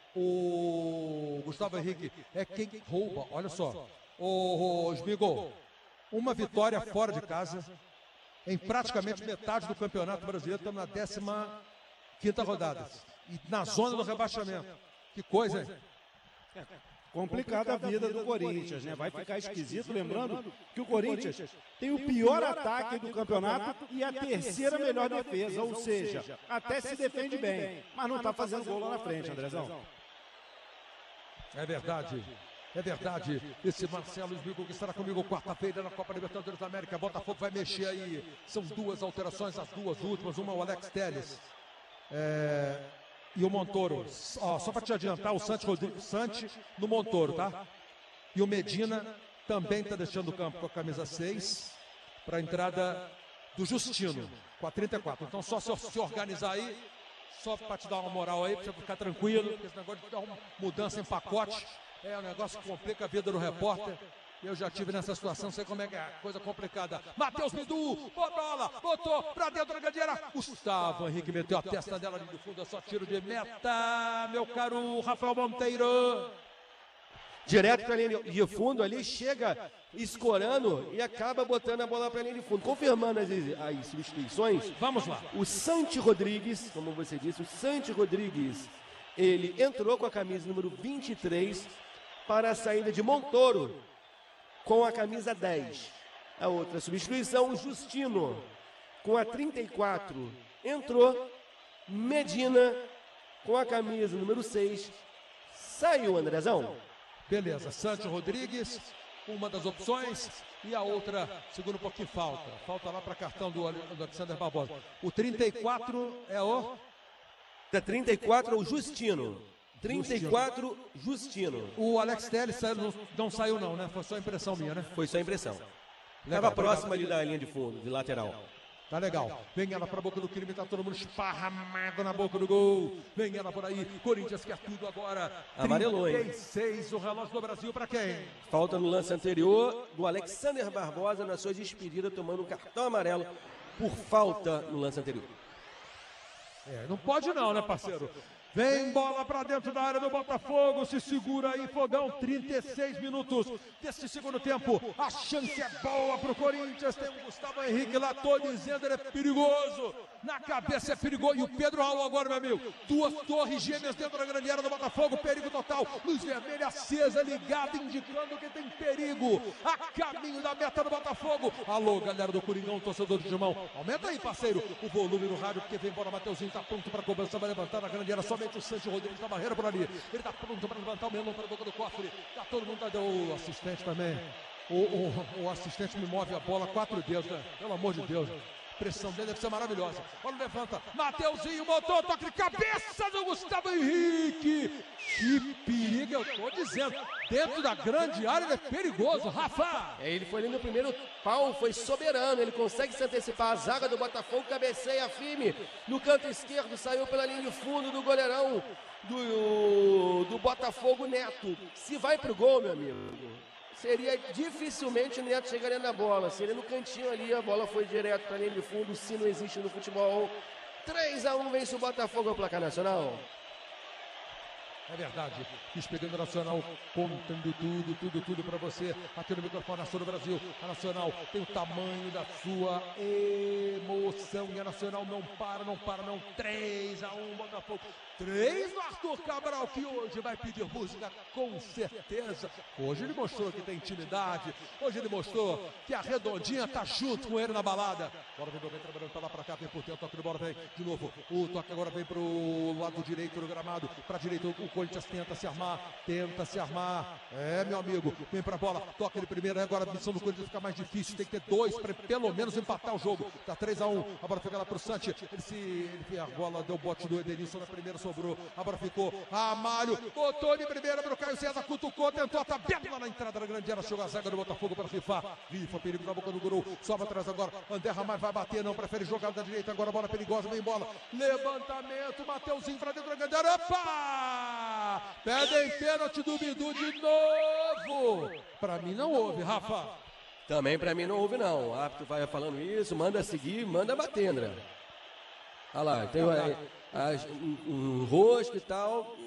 O Gustavo Henrique é quem rouba. Olha só. O Smigo, uma vitória fora de casa em praticamente metade do Campeonato Brasileiro. Estamos na 15ª rodada. E na zona do rebaixamento. Que coisa, hein? Complicada a vida do Corinthians, né? Vai ficar esquisito, lembrando que o Corinthians tem o pior ataque do campeonato e a terceira melhor defesa, ou seja, até se defende bem, mas não está fazendo gol lá na frente, Andrezão. É verdade. É verdade, esse Marcelo Smigo que estará comigo quarta-feira na Copa Libertadores da América. Botafogo vai mexer aí. São duas alterações, as duas últimas. Uma o Alex Telles e o Montoro. Só para te adiantar, o Santi no Montoro, tá? E o Medina também está deixando o campo com a camisa 6 para a entrada do Justino, com a 34. Então só se organizar aí, só para te dar uma moral aí, para você ficar tranquilo, porque esse negócio de dar uma mudança em pacote é um negócio que complica a vida do repórter. Eu já tive nessa situação, sei como é que é, coisa complicada. Matheus Bidu, bola, botou pra dentro da grande área. Gustavo Henrique meteu a testa dela ali do fundo, é só tiro de meta, meu caro Rafael Monteiro. Direto para a linha de fundo ali, chega escorando e acaba botando a bola para a linha de fundo. Confirmando as substituições. Vamos lá. O Santi Rodrigues, como você disse, o Santi Rodrigues, ele entrou com a camisa número 23 para a saída de Montoro, com a camisa 10. A outra substituição, o Justino, com a 34, entrou. Medina, com a camisa número 6, saiu, Andrezão. Beleza, Santi Rodrigues, uma das opções, e a outra, segundo um pouquinho, falta lá para cartão do Alexander Barbosa. O 34 é o... Da 34 é o Justino. 34, Justino. O Alex Telles não saiu não, né? Foi só impressão minha, né? Foi só impressão. Estava próximo ali da linha de fundo, de lateral. Tá legal. Vem ela pra boca do crime, tá todo mundo esparramado na boca do gol. Vem ela por aí. Corinthians quer tudo agora. Amarelou, hein? 36, o relógio do Brasil pra quem? Falta no lance anterior do Alexander Barbosa na sua despedida, tomando um cartão amarelo por falta no lance anterior. Não pode não, né, parceiro? Vem bola pra dentro da área do Botafogo, se segura aí, Fogão, 36 minutos desse segundo tempo. A chance é boa pro Corinthians, tem o Gustavo Henrique lá, tô dizendo, ele é perigoso. Na cabeça é perigoso, e o Pedro Raul agora, meu amigo. Duas torres gêmeas dentro da grande área do Botafogo, perigo total. Luz vermelha acesa, ligada, indicando que tem perigo. A caminho da meta do Botafogo. Alô, galera do Coringão, torcedor de Gilmão. Aumenta aí, parceiro, o volume no rádio, porque vem bola, Mateuzinho tá pronto pra cobrança, vai levantar na grande área, somente o Santi Rodrigues da barreira por ali. Ele tá pronto para levantar o melão para a boca do cofre. Tá todo mundo, o assistente também. O assistente me move a bola, 4 dedos, né? Pelo amor de Deus. A pressão dele deve ser maravilhosa. Olha, levanta. Mateuzinho botou toque de cabeça do Gustavo Henrique. Que perigo, eu tô dizendo. Dentro da grande área ele é perigoso, Rafa. Ele foi ali no primeiro pau, foi soberano. Ele consegue se antecipar. A zaga do Botafogo cabeceia firme. No canto esquerdo, saiu pela linha de fundo do goleirão do Botafogo, Neto. Se vai pro gol, meu amigo, seria dificilmente o Neto chegaria na bola. Seria no cantinho ali, a bola foi direto para a linha de fundo. Se não existe no futebol, 3-1 vence o Botafogo ao placar nacional. É verdade, despegando a Nacional, contando tudo para você, aqui no microfone Nacional do Brasil. A Nacional tem o tamanho da sua emoção, e a Nacional não para, 3-1 Botafogo, 3 no Arthur Cabral, que hoje vai pedir música com certeza. Hoje ele mostrou que tem intimidade, hoje ele mostrou que a Redondinha tá junto com ele na balada. Bola vem trabalhando pra lá, pra cá, vem por dentro, toque de bola, vem de novo, o toque agora vem pro lado direito do gramado, pra direita o Corinthians tenta se armar. É, meu amigo, vem pra bola, toca ele primeiro, agora a missão do Corinthians fica mais difícil, tem que ter 2 para pelo menos empatar o jogo. Tá 3-1, a bola fica lá pro Santi, a bola deu bote do Edenilson na primeira, sobrou, a bola ficou, Amário, botou de primeira pro Caio César, cutucou, tentou a tabela lá na entrada da grande área, chegou a zaga do Botafogo para rifar, perigo na boca do gol, sobe atrás agora, André Ramalho vai bater, não, prefere jogar da direita, agora bola perigosa, vem bola, levantamento, Mateuzinho pra dentro da grande área, opa! Pedem pênalti do Bidu de novo. Pra mim não houve, Rafa. Também pra mim não houve, não. O árbitro vai falando isso, manda seguir, manda bater, André. Olha lá, tem um rosco e tal.